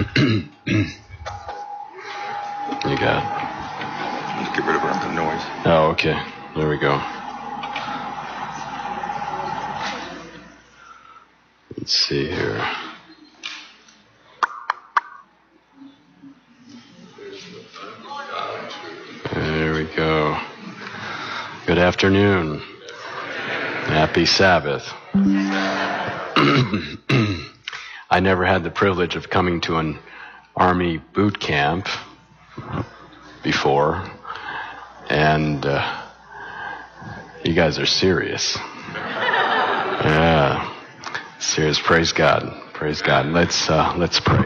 You got it. Just get rid of the noise. Oh, okay. There we go. Let's see here. There we go. Good afternoon. Happy Sabbath. I never had the privilege of coming to an Army boot camp before, and you guys are serious. Yeah, serious. Praise God. Praise God. Let's pray.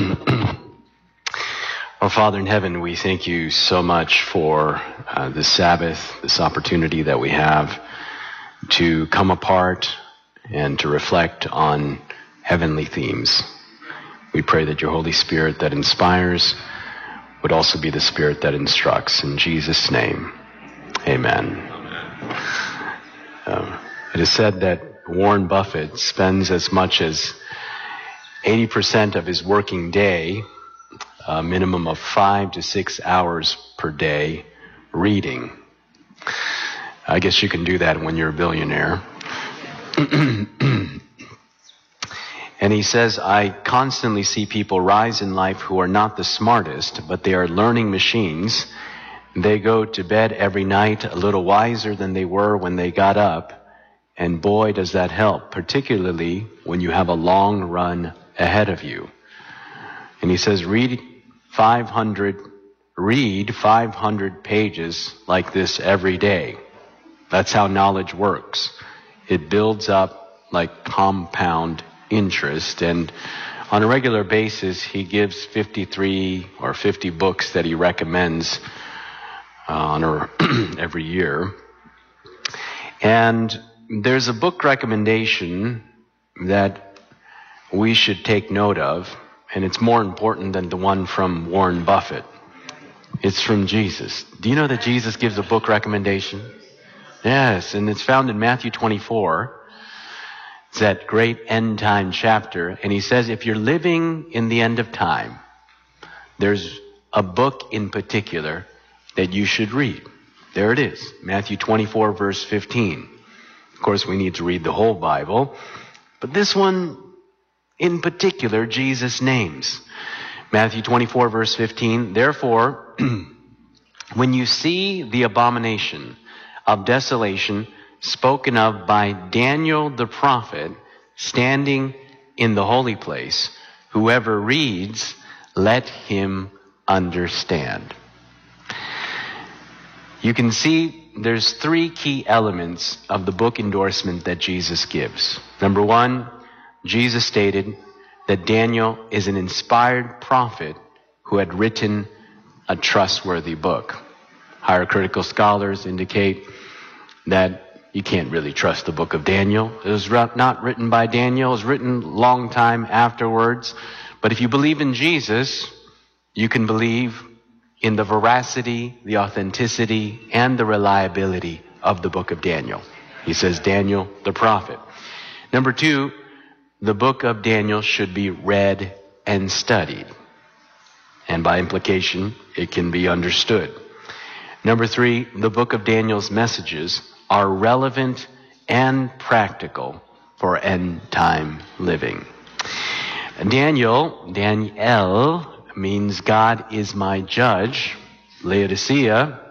Our Father in heaven, we thank you so much for this Sabbath, this opportunity that we have to come apart and to reflect on heavenly themes. We pray that your Holy Spirit that inspires would also be the Spirit that instructs. In Jesus' name, amen. It is said that Warren Buffett spends as much as 80% of his working day, a minimum of 5 to 6 hours per day, reading. I guess you can do that when you're a billionaire. And he says, I constantly see people rise in life who are not the smartest, but they are learning machines. They go to bed every night a little wiser than they were when they got up. And boy, does that help, particularly when you have a long run ahead of you. And he says, read 500 pages like this every day. That's how knowledge works. It builds up like compound interest, and on a regular basis he gives 53 or 50 books that he recommends every year. And there's a book recommendation that we should take note of, and it's more important than the one from Warren Buffett. It's from Jesus. Do you know that Jesus gives a book recommendation? Yes, and it's found in Matthew 24. It's that great end time chapter, and he says if you're living in the end of time, there's a book in particular that you should read. There it is, Matthew 24 verse 15. Of course, we need to read the whole Bible, but this one in particular, Jesus names. Matthew 24 verse 15, therefore, when you see the abomination of desolation spoken of by Daniel the prophet standing in the holy place, whoever reads, let him understand. You can see there's 3 key elements of the book endorsement that Jesus gives. Number 1, Jesus stated that Daniel is an inspired prophet who had written a trustworthy book. Higher critical scholars indicate that you can't really trust the book of Daniel. It was not written by Daniel. It was written a long time afterwards. But if you believe in Jesus, you can believe in the veracity, the authenticity, and the reliability of the book of Daniel. He says Daniel the prophet. Number 2, the book of Daniel should be read and studied. And by implication, it can be understood. Number 3, the book of Daniel's messages are relevant and practical for end-time living. Daniel means God is my judge. Laodicea